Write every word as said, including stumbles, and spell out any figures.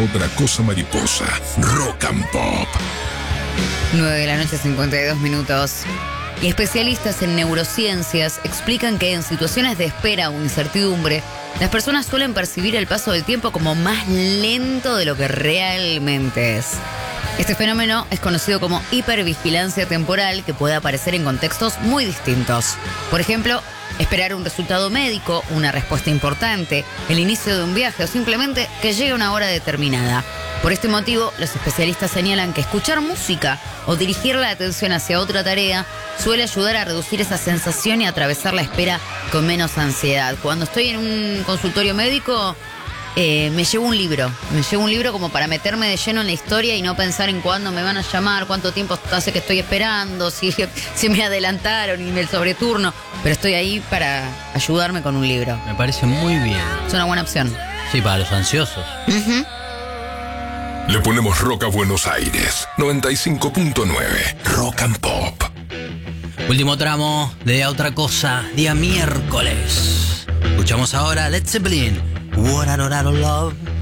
Otra Cosa Mariposa. Rock and Pop. nueve de la noche, cincuenta y dos minutos. Y especialistas en neurociencias explican que en situaciones de espera o incertidumbre, las personas suelen percibir el paso del tiempo como más lento de lo que realmente es. Este fenómeno es conocido como hipervigilancia temporal, que puede aparecer en contextos muy distintos. Por ejemplo, esperar un resultado médico, una respuesta importante, el inicio de un viaje o simplemente que llegue a una hora determinada. Por este motivo, los especialistas señalan que escuchar música o dirigir la atención hacia otra tarea suele ayudar a reducir esa sensación y atravesar la espera con menos ansiedad. Cuando estoy en un consultorio médico, eh, me llevo un libro. Me llevo un libro como para meterme de lleno en la historia y no pensar en cuándo me van a llamar, cuánto tiempo hace que estoy esperando, si, si me adelantaron y el sobreturno. Pero estoy ahí para ayudarme con un libro. Me parece muy bien. Es una buena opción. Sí, para los ansiosos. Uh-huh. Le ponemos rock a Buenos Aires. noventa y cinco punto nueve. Rock and Pop. Último tramo de Otra Cosa, día miércoles. Escuchamos ahora Led Zeppelin, What a Lot of Love.